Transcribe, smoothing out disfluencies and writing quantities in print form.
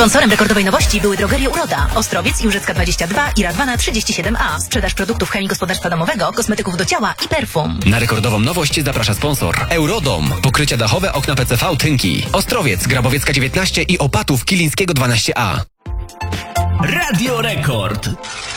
Sponsorem rekordowej nowości były drogerie Uroda, Ostrowiec i Łużycka 22 i Radwana 37A. Sprzedaż produktów chemii gospodarstwa domowego, kosmetyków do ciała i perfum. Na rekordową nowość zaprasza sponsor. Eurodom. Pokrycia dachowe, okna PCV, tynki. Ostrowiec, Grabowiecka 19 i Opatów, Kilińskiego 12A. Radio Rekord.